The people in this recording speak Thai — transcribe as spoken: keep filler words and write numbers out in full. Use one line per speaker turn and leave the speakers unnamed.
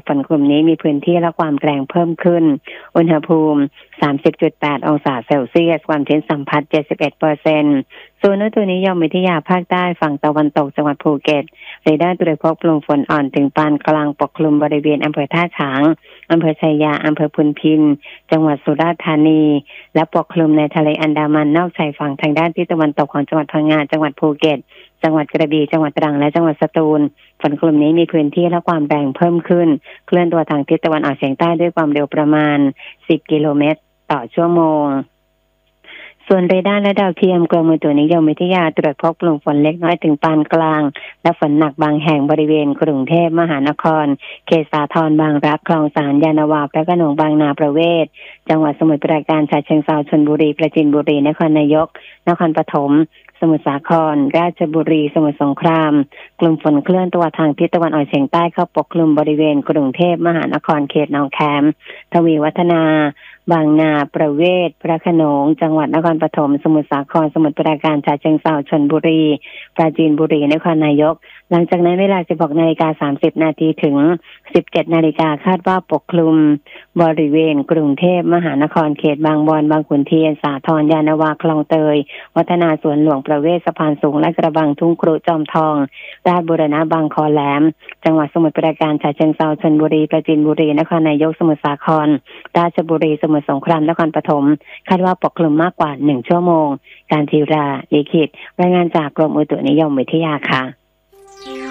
ฝนกลุ่มนี้มีพื้นที่และความแรงเพิ่มขึ้นอุณหภูมิ สามสิบจุดแปด องศาเซลเซียสความชื้นสัมผัส เจ็ดสิบเอ็ดเปอร์เซ็นต์ ส่วนอุตุนิยมวิทยาภาคใต้ฝั่งตะวันตกจังหวัดภูเก็ตเรดาร์ตรวจพบกลุ่มฝนอ่อนถึงปานกลางปกคลุมบริเวณอำเภอท่าฉางอำเภอชัยยาอำเภอพุนพินจังหวัดสุราษฎร์ธานีและปกคลุมในทะเลอันดามันนอกชายฝั่งทางด้านทิศตะวันตกของจังหวัดพังงาจังหวัดภูเก็ตจังหวัดกระบี่จังหวัดตรังและจังหวัดสตูลฝนกลุ่มนี้มีพื้นที่และความแรงเพิ่มขึ้นเคลื่อนตัวทางทิศตะวันออกเฉียงใต้ด้วยความเร็วประมาณสิบกิโลเมตรต่อชั่วโมงส่วนเรดาร์และดาวเทียมกรมอุตุนิยมวิทยาตรวจพบกลุ่มฝนเล็กน้อยถึงปานกลางและฝนหนักบางแห่งบริเวณกรุงเทพมหานครเขตสาทรบางรักคลองสานยานนาวาพระโขนงบางนาประเวศจังหวัดสมุทรปราการฉะเชิงเทราชลบุรีปราจีนบุรีนครนายกนครปฐมสมุทรสาครราชบุรีสมุทรสงครามกลุ่มฝนเคลื่อนตัวทางทิศตะวันออกเฉียงใต้เข้าปกคลุมบริเวณกรุงเทพมหานครเขตหนองแขมทวีวัฒนาบางนาประเวศพระโขนงจังหวัดนครปฐมสมุทรสาครสมุทรปราการฉะเชิงเทราชลบุรีปราจีนบุรีนครนายกหลังจากนั้นเวลา สิบหกนาฬิกาสามสิบนาทีถึง สิบเจ็ดนาฬิกาคาดว่าปกคลุมบริเวณกรุงเทพมหานครเขตบางบอนบางขุนเทียนสาทรยานนาวาคลองเตยวัฒนาสวนหลวงประเวศสะพานสูงและกระบังทุ่งครุจอมทองราชบูรณะบางคอแหลมจังหวัดสมุทรปราการฉะเชิงเทราชลบุรีปราจีนบุรีนครนายกสมุทรสาครราชบุรีสมุทรสงครามนครปฐมคาดว่าปกคลุมมากกว่าหนึ่งชั่วโมงการทีราลิขิตรายงานจากกรมอุตุนิยมวิทยาค่ะ